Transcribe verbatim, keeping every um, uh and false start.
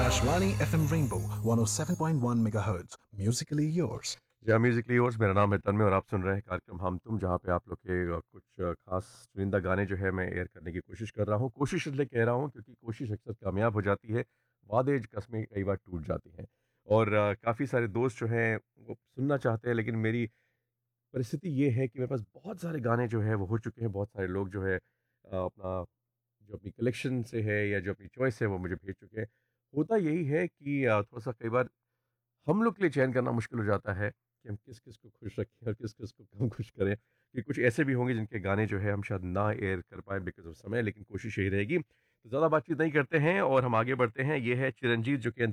Akashvani F M Rainbow one oh seven point one megahertz. Musically yours. या Musically yours मेरा नाम है तन्मय और आप सुन रहे हैं कार्यक्रम हम तुम जहाँ पे आप लोग के अ, कुछ अ, खास चुनिंदा गाने जो है मैं एयर करने की कोशिश कर रहा हूँ कोशिश इसलिए कह रहा हूँ क्योंकि कोशिश अक्सर कामयाब हो जाती है वादे कस्में कई बार टूट जाती हैं और काफ़ी सारे दोस्त जो हैं वो सुनना चाहते हैं लेकिन मेरी परिस्थिति ये है कि मेरे पास बहुत सारे गाने जो है वो हो चुके हैं बहुत सारे लोग जो है अ, अपना जो अपनी कलेक्शन से है या जो अपनी चॉइस है वो मुझे भेज चुके हैं होता यही है कि अ, थोड़ा-सा कई बार हम लोग के लिए चयन करना मुश्किल हो जाता है कि हम किस-किस को खुश रखें और किस-किस को कम खुश करें। कि कुछ ऐसे भी होंगे जिनके गाने जो है हम शायद ना एयर कर पाएँ बिकॉज़ ऑफ समय लेकिन कोशिश यही रहेगी। तो ज़्यादा बातचीत नहीं करते हैं और हम आगे बढ़ते हैं। ये है चिरंजीव जो कि